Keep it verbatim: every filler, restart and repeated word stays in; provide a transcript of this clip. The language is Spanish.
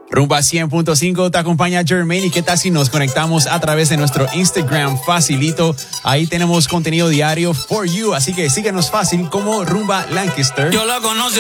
Rumba cien punto cinco te acompaña Jermaine. ¿Y qué tal si nos conectamos a través de nuestro Instagram facilito? Ahí tenemos contenido diario for you, así que síguenos fácil como Rumba Lancaster. Yo la conocí